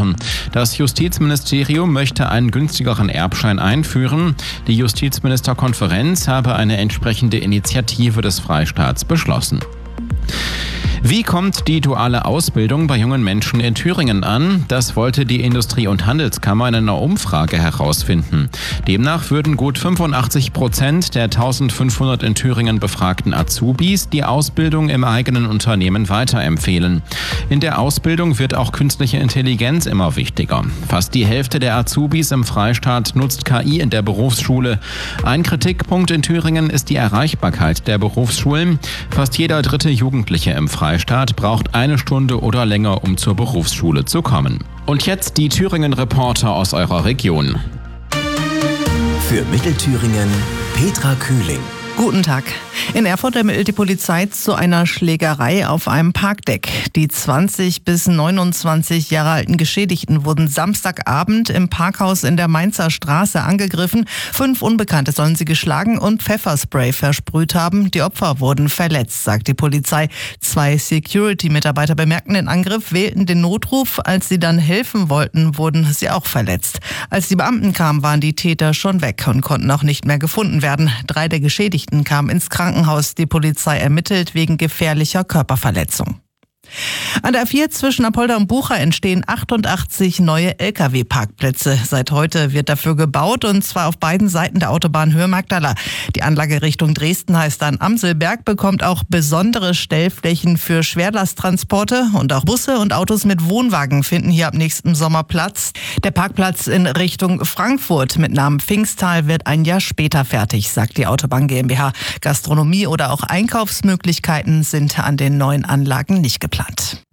machen. Das Justizministerium möchte einen günstigeren Erbschein einführen. Die Justizministerkonferenz habe eine entsprechende Initiative des Freistaats beschlossen. Wie kommt die duale Ausbildung bei jungen Menschen in Thüringen an? Das wollte die Industrie- und Handelskammer in einer Umfrage herausfinden. Demnach würden gut 85% der 1500 in Thüringen befragten Azubis die Ausbildung im eigenen Unternehmen weiterempfehlen. In der Ausbildung wird auch künstliche Intelligenz immer wichtiger. Fast die Hälfte der Azubis im Freistaat nutzt KI in der Berufsschule. Ein Kritikpunkt in Thüringen ist die Erreichbarkeit der Berufsschulen. Fast jeder dritte Jugendliche im Freistaat braucht 1 Stunde oder länger, um zur Berufsschule zu kommen. Und jetzt die Thüringen-Reporter aus eurer Region. Für Mittelthüringen Petra Kühling. Guten Tag. In Erfurt ermittelt die Polizei zu einer Schlägerei auf einem Parkdeck. Die 20 bis 29 Jahre alten Geschädigten wurden Samstagabend im Parkhaus in der Mainzer Straße angegriffen. 5 Unbekannte sollen sie geschlagen und Pfefferspray versprüht haben. Die Opfer wurden verletzt, sagt die Polizei. 2 Security-Mitarbeiter bemerkten den Angriff, wählten den Notruf. Als sie dann helfen wollten, wurden sie auch verletzt. Als die Beamten kamen, waren die Täter schon weg und konnten auch nicht mehr gefunden werden. 3 der Geschädigten kamen ins Krankenhaus. Die Polizei ermittelt wegen gefährlicher Körperverletzung. An der A4 zwischen Apolda und Bucha entstehen 88 neue Lkw-Parkplätze. Seit heute wird dafür gebaut, und zwar auf beiden Seiten der Autobahn Höhe Magdala. Die Anlage Richtung Dresden heißt dann Amselberg, bekommt auch besondere Stellflächen für Schwerlasttransporte, und auch Busse und Autos mit Wohnwagen finden hier ab nächstem Sommer Platz. Der Parkplatz in Richtung Frankfurt mit Namen Pfingsttal wird ein Jahr später fertig, sagt die Autobahn GmbH. Gastronomie oder auch Einkaufsmöglichkeiten sind an den neuen Anlagen nicht geplant.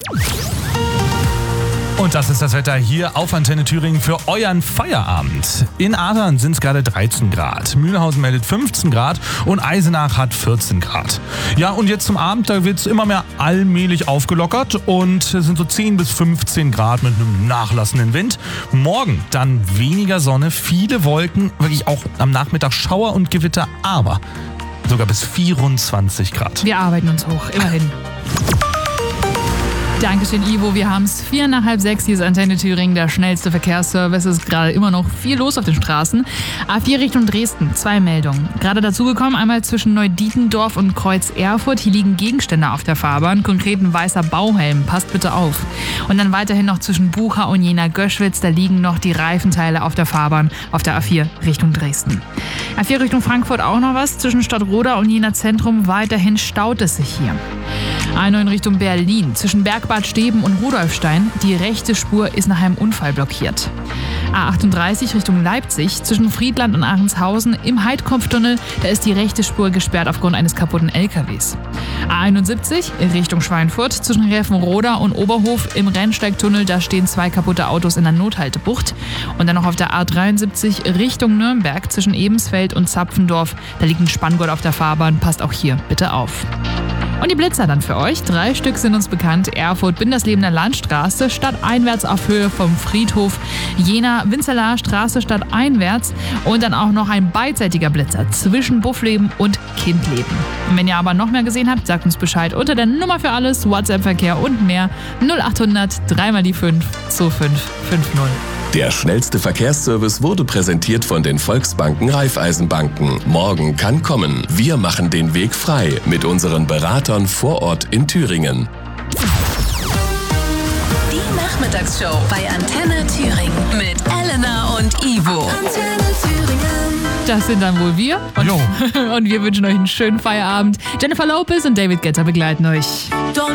Und das ist das Wetter hier auf Antenne Thüringen für euren Feierabend. In Adern sind es gerade 13 Grad, Mühlhausen meldet 15 Grad und Eisenach hat 14 Grad. Ja, und jetzt zum Abend, da wird es immer mehr allmählich aufgelockert und es sind so 10 bis 15 Grad mit einem nachlassenden Wind. Morgen dann weniger Sonne, viele Wolken, wirklich auch am Nachmittag Schauer und Gewitter, aber sogar bis 24 Grad. Wir arbeiten uns hoch, immerhin. Dankeschön, Ivo. Wir haben es 5:45. Hier ist Antenne Thüringen, der schnellste Verkehrsservice. Es ist gerade immer noch viel los auf den Straßen. A4 Richtung Dresden, 2 Meldungen. Gerade dazugekommen, einmal zwischen Neudietendorf und Kreuz Erfurt. Hier liegen Gegenstände auf der Fahrbahn, konkret ein weißer Bauhelm. Passt bitte auf. Und dann weiterhin noch zwischen Bucha und Jena-Göschwitz. Da liegen noch die Reifenteile auf der Fahrbahn auf der A4 Richtung Dresden. A4 Richtung Frankfurt auch noch was. Zwischen Stadtroda und Jena Zentrum weiterhin staut es sich hier. A9 Richtung Berlin. Zwischen Bergbad Steben und Rudolfstein. Die rechte Spur ist nach einem Unfall blockiert. A38 Richtung Leipzig. Zwischen Friedland und Ahrendshausen im Heidkopftunnel. Da ist die rechte Spur gesperrt aufgrund eines kaputten LKWs. A71 Richtung Schweinfurt. Zwischen Refenroda und Oberhof im Rennsteigtunnel. Da stehen 2 kaputte Autos in der Nothaltebucht. Und dann noch auf der A73 Richtung Nürnberg. Zwischen Ebensfeld und Zapfendorf. Da liegt ein Spanngurt auf der Fahrbahn. Passt auch hier bitte auf. Und die Blitzer dann für euch. 3 Stück sind uns bekannt. Erfurt, Binderslebener Landstraße, stadteinwärts auf Höhe vom Friedhof. Jena, Winzerlaer Straße, stadteinwärts. Und dann auch noch ein beidseitiger Blitzer zwischen Buffleben und Kindleben. Und wenn ihr aber noch mehr gesehen habt, sagt uns Bescheid unter der Nummer für alles, WhatsApp-Verkehr und mehr 0800 3 die 5 2550. Der schnellste Verkehrsservice wurde präsentiert von den Volksbanken Raiffeisenbanken. Morgen kann kommen. Wir machen den Weg frei mit unseren Beratern vor Ort in Thüringen. Die Nachmittagsshow bei Antenne Thüringen mit Elena und Ivo. Antenne Thüringen. Das sind dann wohl wir. Und wir wünschen euch einen schönen Feierabend. Jennifer Lopez und David Guetta begleiten euch.